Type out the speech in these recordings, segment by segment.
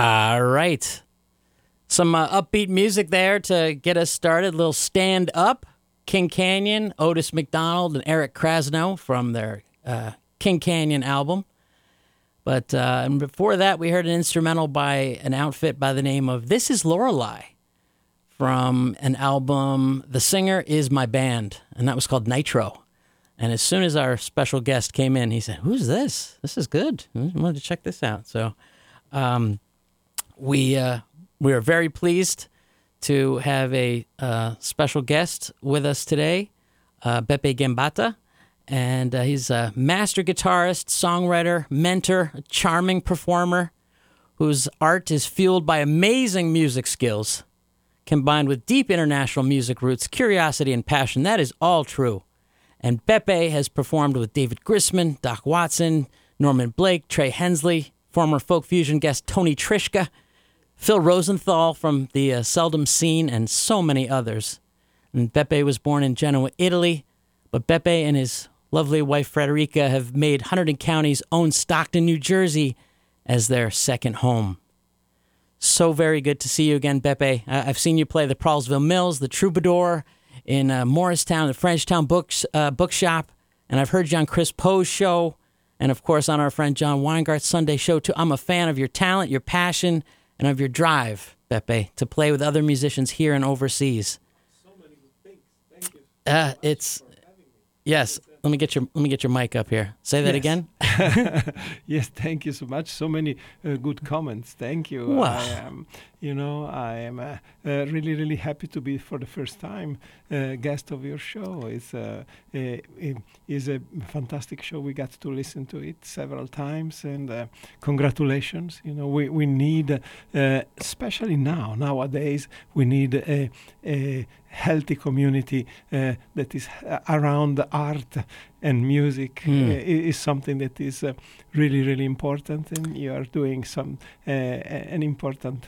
All right. Some upbeat music there to get us started. A little Stand Up. King Canyon, Otis McDonald, and Eric Krasno from their King Canyon album. But and before that, we heard an instrumental by an outfit by the name of This Is Lorelei from an album, The Singer Is My Band, and that was called Nitro. And as soon as our special guest came in, he said, "Who's this? This is good. I wanted to check this out." So we are very pleased to have a special guest with us today, Beppe Gambata. And he's a master guitarist, songwriter, mentor, a charming performer whose art is fueled by amazing music skills, combined with deep international music roots, curiosity, and passion. That is all true. And Beppe has performed with David Grisman, Doc Watson, Norman Blake, Trey Hensley, former folk fusion guest Tony Trischka, Phil Rosenthal from the Seldom Scene, and so many others. And Beppe was born in Genoa, Italy, but Beppe and his lovely wife Frederica have made Hunterdon County's own Stockton, New Jersey as their second home. So very good to see you again, Beppe. I've seen you play the Prallsville Mills, the Troubadour, in Morristown, the Frenchtown Bookshop, and I've heard you on Chris Poe's show, and of course on our friend John Weingart's Sunday show too. I'm a fan of your talent, your passion, and of your drive, Beppe, to play with other musicians here and overseas. So many good things. Thank you. Yes. Let me get your mic up here. Say that again. Yes, thank you so much. So many good comments. Thank you. Wow. I am really, really happy to be for the first time guest of your show. It's a fantastic show. We got to listen to it several times, and congratulations. We need, especially nowadays, we need a healthy community that is around art and music. Is something that is really, really important, and you are doing some an important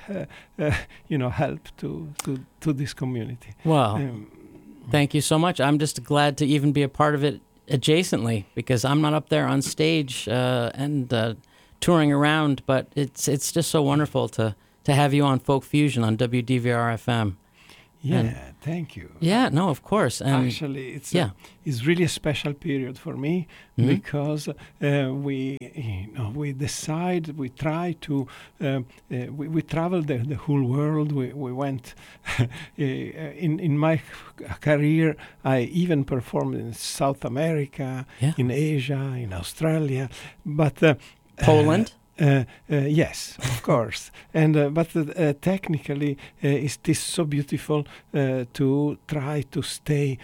help to this community. Wow. Thank you so much. I'm just glad to even be a part of it adjacently, because I'm not up there on stage and touring around, but it's just so wonderful to have you on Folk Fusion on WDVR FM. Yeah, thank you. Yeah, no, of course. Actually, it's really a special period for me because we try to we traveled the whole world. We went in my career. I even performed in South America, in Asia, in Australia, but Poland. Yes, of course, and but technically, it is so beautiful to try to stay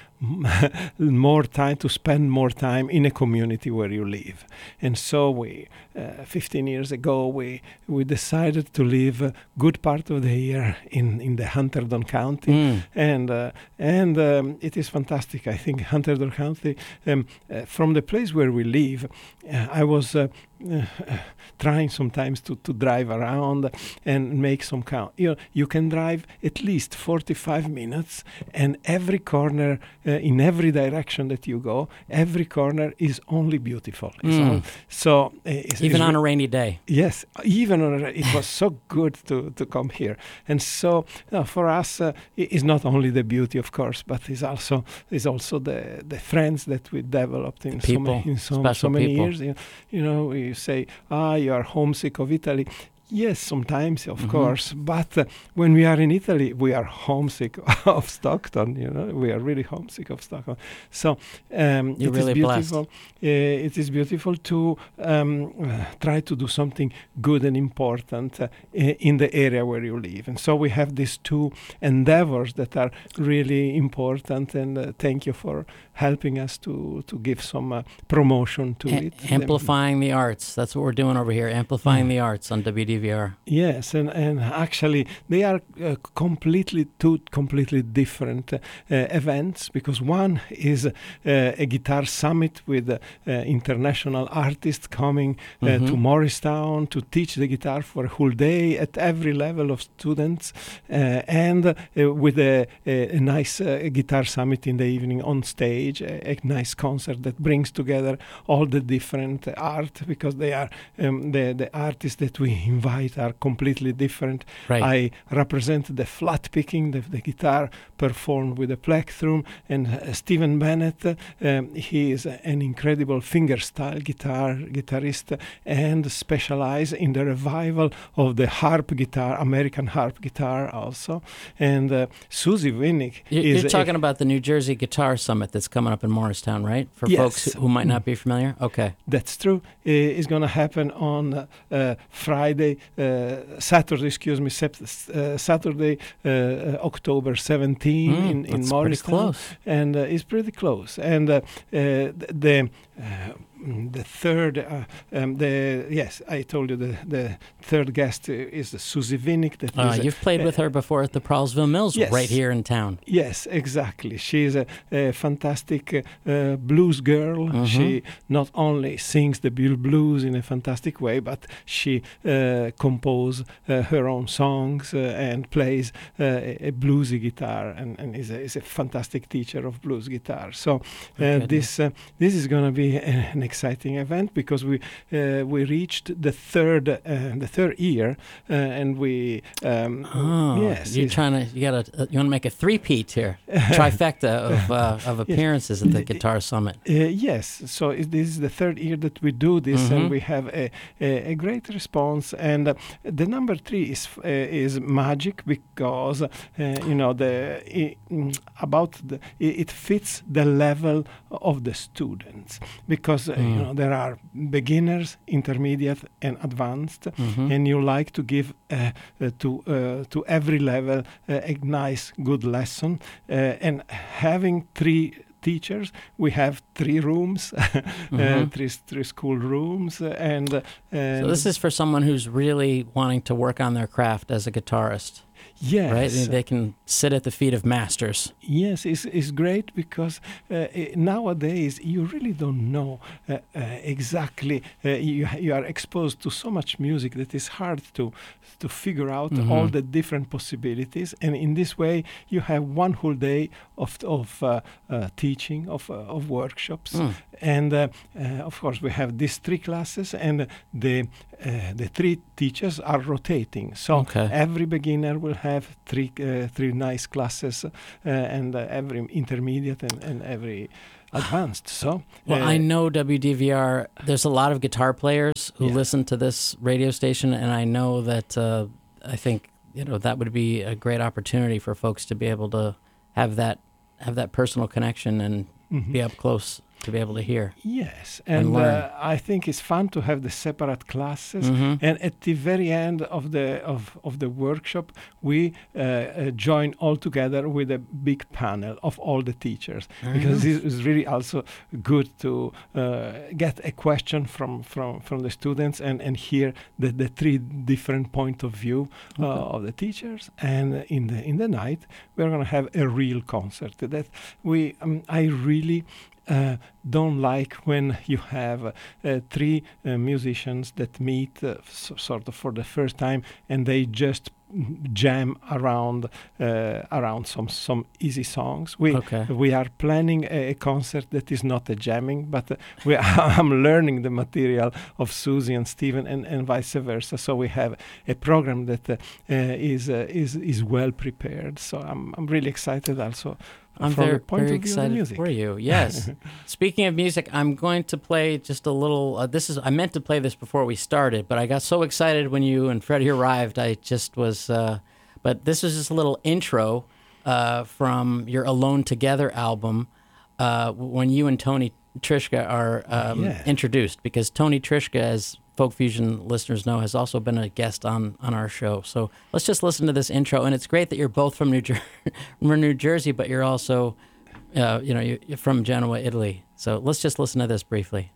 spend more time in a community where you live. And so we, 15 years ago, we decided to live a good part of the year in the Hunterdon County, and it is fantastic. I think Hunterdon County, from the place where we live, I was trying sometimes to drive around and make some count. You can drive at least 45 minutes, and every corner, in every direction that you go, every corner is only beautiful. Even on a rainy day. Yes, it was so good to come here. And so for us, it's not only the beauty, of course, but it's also the friends that we developed in so many years. You say, you are homesick of Italy. Yes, sometimes, of course. But when we are in Italy, we are homesick of Stockton. We are really homesick of Stockton. So it is beautiful. It is beautiful to try to do something good and important in the area where you live. And so we have these two endeavors that are really important. And thank you for helping us to give some promotion to it. Amplifying the arts. That's what we're doing over here. Amplifying the arts on WDVR. Yes, and actually they are two completely different events, because one is a guitar summit with international artists coming to Morristown to teach the guitar for a whole day at every level of students, and with a nice guitar summit in the evening on stage, a nice concert that brings together all the different art, because they are the artists that we invite bite are completely different. Right. I represent the flat picking, the guitar performed with a plectrum, and Stephen Bennett, he is an incredible fingerstyle guitarist and specialize in the revival of the harp guitar, American harp guitar also. And Susie Winnick You're talking about the New Jersey Guitar Summit that's coming up in Morristown, right? For yes. folks who might not be familiar? Okay. That's true. It's going to happen on Saturday, October 17 in Morristown. Close. And it's pretty close. And the third, I told you the third guest is Susie Winnick. You've played with her before at the Prowlsville Mills, yes. right here in town. Yes, exactly. She's a fantastic blues girl. Mm-hmm. She not only sings the blues in a fantastic way, but she composes her own songs and plays a bluesy guitar, and is a fantastic teacher of blues guitar. So this is going to be an exciting event, because we reached the third year, and we yes, you want to make a three-peat here, trifecta of appearances at the Guitar Summit. Yes, so this is the third year that we do this, Mm-hmm. and we have a great response. And the number 3 is magic, because it fits the level of the students, because there are beginners, intermediate, and advanced, Mm-hmm. and you like to give to every level a nice, good lesson. And having 3 teachers, we have 3 rooms, three school rooms, and so this is for someone who's really wanting to work on their craft as a guitarist. yes, Right? They can sit at the feet of masters. Yes, it's great, because nowadays you really don't know exactly. You are exposed to so much music that it's hard to figure out all the different possibilities. And in this way, you have one whole day of teaching, of workshops. And of course, we have these 3 classes, and the 3 teachers are rotating. So every beginner will have 3 nice classes, and every intermediate and every advanced. So I know WDVR, there's a lot of guitar players who listen to this radio station, and I know that I think that would be a great opportunity for folks to be able to have that personal connection and be up close to be able to hear. Yes, and learn. I think it's fun to have the separate classes. And at the very end of the workshop, we join all together with a big panel of all the teachers, because this is really also good to get a question from the students and hear the 3 different point of view of the teachers. And in the night, we're going to have a real concert that I really don't like when you have 3 musicians that meet sort of for the first time, and they just jam around some easy songs. We are planning a concert that is not a jamming, but I'm learning the material of Susie and Stephen, and vice versa. So we have a program that is well prepared. So I'm really excited also. I'm very excited for you. Yes. Speaking of music, I'm going to play just a little. I meant to play this before we started, but I got so excited when you and Freddie arrived. I just was. But this is just a little intro from your Alone Together album, when you and Tony Trischka are introduced, because Tony Trischka, as Folk Fusion listeners know, has also been a guest on our show. So let's just listen to this intro. And it's great that you're both from New Jersey, but you're also, you're from Genoa, Italy. So let's just listen to this briefly.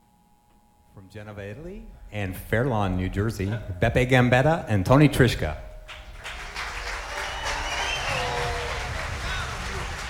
From Genova, Italy, and Fair Lawn, New Jersey, Beppe Gambetta and Tony Trischka.